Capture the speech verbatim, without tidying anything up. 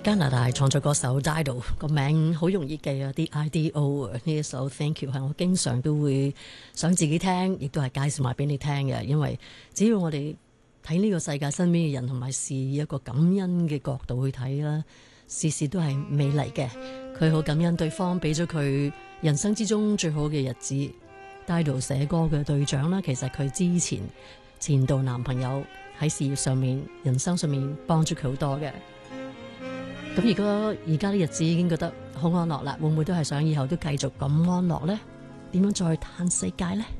加拿大創作歌手 Dido 個名好容易記啊， D I D O 啊，呢一首 Thank You 係我經常都會想自己聽，亦都係介紹埋俾你聽嘅。因為只要我哋睇呢個世界身邊嘅人同埋事，以一個感恩嘅角度去睇啦，事事都係美麗嘅。佢好感恩對方俾咗佢人生之中最好嘅日子。Dido 寫歌嘅對象啦，其實佢之前前度男朋友喺事業上面、人生上面幫助佢好多嘅。咁如果而家啲日子已經覺得好安樂啦，會唔會都係想以後都繼續咁安樂呢？點樣再嘆世界呢？